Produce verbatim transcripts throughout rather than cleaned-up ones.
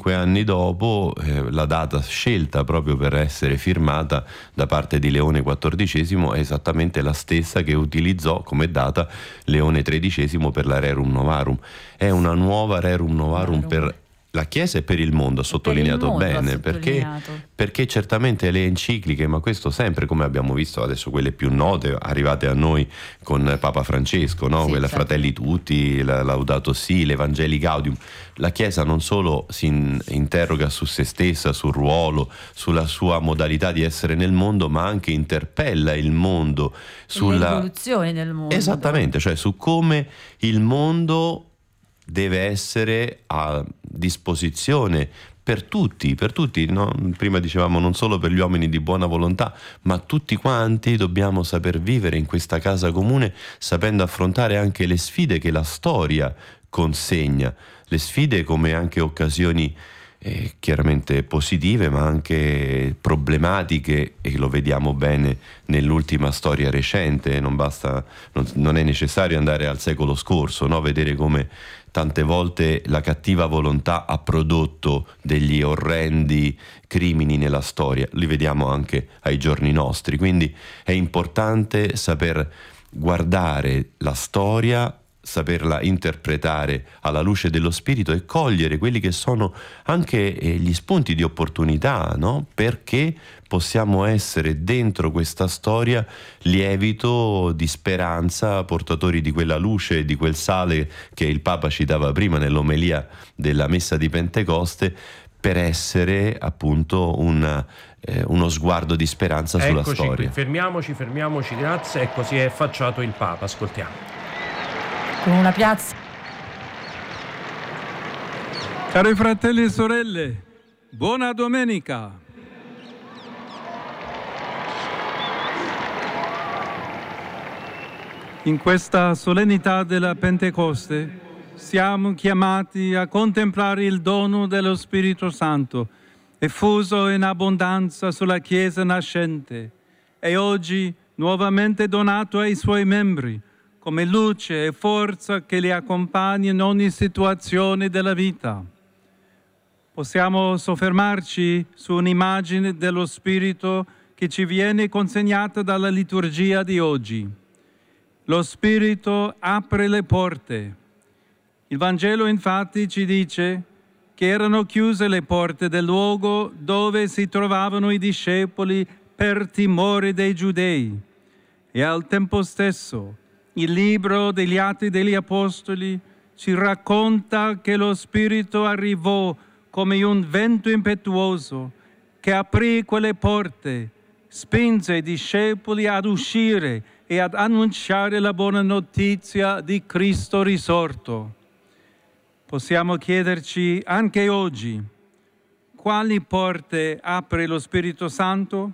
cinque anni dopo eh, la data scelta proprio per essere firmata da parte di Leone quattordicesimo è esattamente la stessa che utilizzò come data Leone tredicesimo per la Rerum Novarum. È una nuova Rerum Novarum per la Chiesa e per il mondo, ha sottolineato mondo, bene, ha sottolineato. Perché, perché certamente le encicliche, ma questo sempre, come abbiamo visto adesso, quelle più note, arrivate a noi con Papa Francesco, no? Sì, Quella certo. Fratelli Tutti, la Laudato Si, l'Evangelii Gaudium. La Chiesa non solo si in- interroga su se stessa, sul ruolo, sulla sua modalità di essere nel mondo, ma anche interpella il mondo sulla l'evoluzione del mondo. Esattamente, cioè su come il mondo deve essere a disposizione per tutti, per tutti, no? Prima dicevamo non solo per gli uomini di buona volontà, ma tutti quanti dobbiamo saper vivere in questa casa comune, sapendo affrontare anche le sfide che la storia consegna, le sfide come anche occasioni eh, chiaramente positive, ma anche problematiche, e lo vediamo bene nell'ultima storia recente. Non basta, non, non è necessario andare al secolo scorso, no? Vedere come tante volte la cattiva volontà ha prodotto degli orrendi crimini nella storia, li vediamo anche ai giorni nostri, quindi è importante saper guardare la storia, saperla interpretare alla luce dello spirito e cogliere quelli che sono anche eh, gli spunti di opportunità, no? Perché possiamo essere dentro questa storia lievito di speranza, portatori di quella luce, di quel sale che il Papa citava prima nell'omelia della Messa di Pentecoste, per essere appunto un, eh, uno sguardo di speranza sulla Eccoci storia. qui, fermiamoci, fermiamoci, grazie. E così è facciato il Papa, ascoltiamo. Con una piazza. Cari fratelli e sorelle, buona domenica. In questa solennità della Pentecoste siamo chiamati a contemplare il dono dello Spirito Santo, effuso in abbondanza sulla Chiesa nascente e oggi nuovamente donato ai suoi membri, come luce e forza che li accompagna in ogni situazione della vita. Possiamo soffermarci su un'immagine dello Spirito che ci viene consegnata dalla liturgia di oggi. Lo Spirito apre le porte. Il Vangelo infatti ci dice che erano chiuse le porte del luogo dove si trovavano i discepoli per timore dei giudei, e al tempo stesso il libro degli Atti degli Apostoli ci racconta che lo Spirito arrivò come un vento impetuoso che aprì quelle porte, spinge i discepoli ad uscire e ad annunciare la buona notizia di Cristo risorto. Possiamo chiederci anche oggi quali porte apre lo Spirito Santo?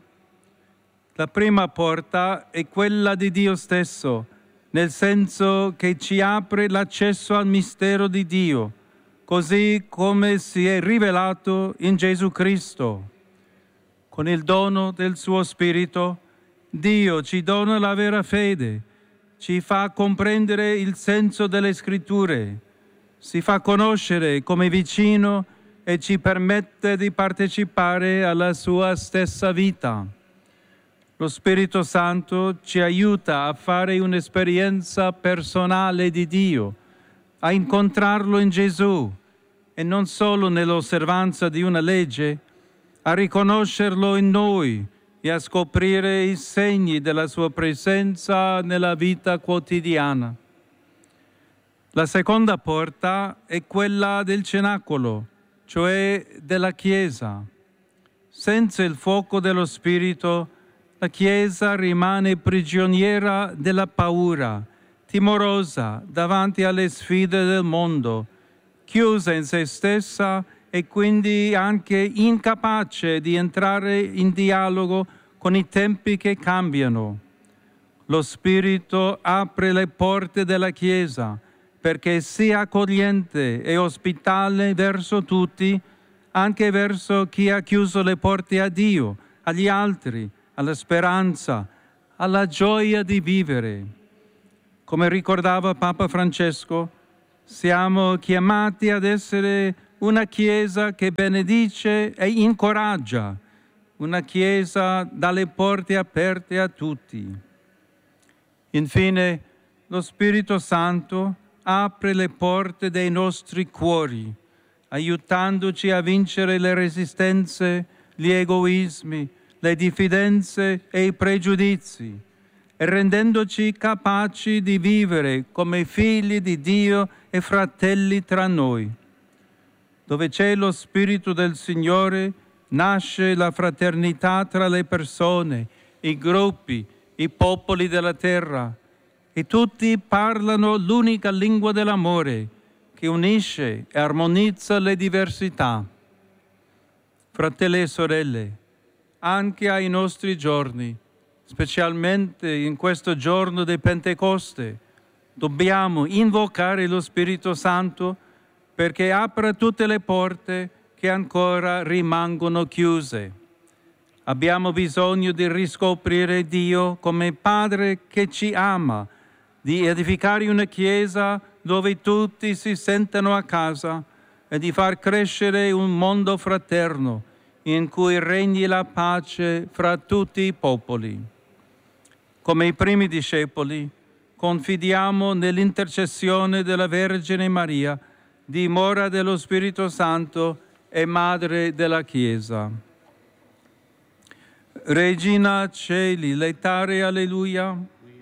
La prima porta è quella di Dio stesso, nel senso che ci apre l'accesso al mistero di Dio, così come si è rivelato in Gesù Cristo. Con il dono del suo Spirito, Dio ci dona la vera fede, ci fa comprendere il senso delle Scritture, si fa conoscere come vicino e ci permette di partecipare alla sua stessa vita. Lo Spirito Santo ci aiuta a fare un'esperienza personale di Dio, a incontrarlo in Gesù e non solo nell'osservanza di una legge, a riconoscerlo in noi e a scoprire i segni della sua presenza nella vita quotidiana. La seconda porta è quella del cenacolo, cioè della Chiesa. Senza il fuoco dello Spirito, la Chiesa rimane prigioniera della paura, timorosa davanti alle sfide del mondo, chiusa in se stessa e quindi anche incapace di entrare in dialogo con i tempi che cambiano. Lo Spirito apre le porte della Chiesa perché sia accogliente e ospitale verso tutti, anche verso chi ha chiuso le porte a Dio, agli altri, alla speranza, alla gioia di vivere. Come ricordava Papa Francesco, siamo chiamati ad essere una Chiesa che benedice e incoraggia, una Chiesa dalle porte aperte a tutti. Infine, lo Spirito Santo apre le porte dei nostri cuori, aiutandoci a vincere le resistenze, gli egoismi, le diffidenze e i pregiudizi, e rendendoci capaci di vivere come figli di Dio e fratelli tra noi. Dove c'è lo Spirito del Signore, nasce la fraternità tra le persone, i gruppi, i popoli della terra, e tutti parlano l'unica lingua dell'amore che unisce e armonizza le diversità. Fratelli e sorelle, anche ai nostri giorni, specialmente in questo giorno di Pentecoste, dobbiamo invocare lo Spirito Santo perché apra tutte le porte che ancora rimangono chiuse. Abbiamo bisogno di riscoprire Dio come Padre che ci ama, di edificare una Chiesa dove tutti si sentano a casa e di far crescere un mondo fraterno in cui regni la pace fra tutti i popoli. Come i primi discepoli, confidiamo nell'intercessione della Vergine Maria, dimora dello Spirito Santo e Madre della Chiesa. Regina Celi, letare, alleluia.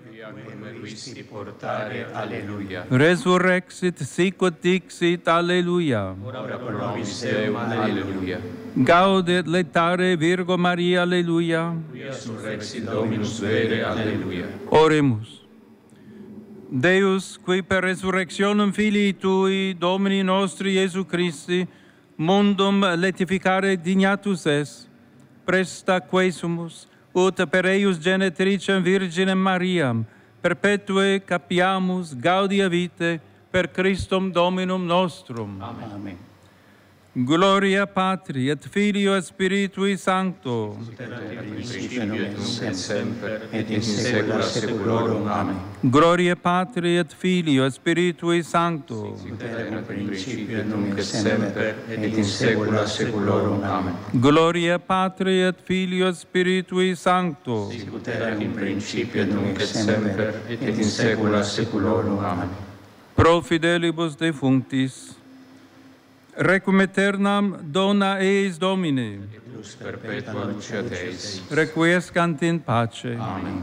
portare, alleluia. Resurrexit sicut dixit, alleluia. Ora pro nobis Deum, alleluia. Gaudet letare Virgo Maria, alleluia. Quia surrexit Dominus vere, alleluia. Oremus. Deus, qui per resurrectionem Filii Tui, Domini nostri Iesu Christi, mundum letificare dignatus es, presta quesumus, ut per eius genetricem Virginem Mariam, perpetue capiamus gaudia vitae per Christum Dominum nostrum. Amen. Gloria Patri et Filio et Spiritui Sancto. In principio et nunc et semper et in saecula saeculorum. Amen. Gloria Patri et Filio et Spiritui Sancto. In principio et nunc et semper et in saecula saeculorum. Amen. Gloria Patri et Filio et Spiritui Sancto. Sicut erat in principio et nunc et semper et in saecula saeculorum. Amen. Pro fidelibus defunctis, requiem aeternam dona eis Domine, Et lux perpetua luceat eis. requiescant in pace. Amen.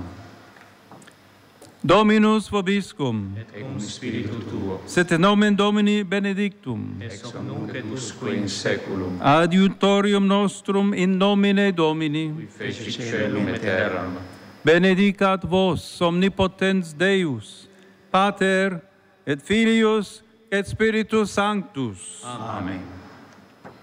Dominus vobiscum, Et cum spiritu tuo, sit nomen Domini benedictum, ex hoc nunc et usque in saeculum, adiutorium nostrum in nomine Domini, qui feci caelum et terram, benedicat vos omnipotens Deus, Pater et Filius et Spiritus Sanctus. Amen.